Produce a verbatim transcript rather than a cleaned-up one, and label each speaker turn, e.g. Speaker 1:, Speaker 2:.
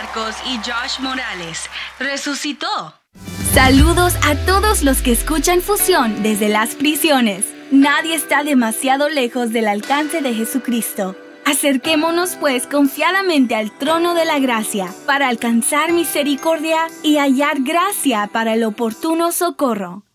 Speaker 1: Marcos y Josh Morales. Resucitó.
Speaker 2: Saludos a todos los que escuchan Fusión desde las prisiones. Nadie está demasiado lejos del alcance de Jesucristo. Acerquémonos pues confiadamente al trono de la gracia para alcanzar misericordia y hallar gracia para el oportuno socorro.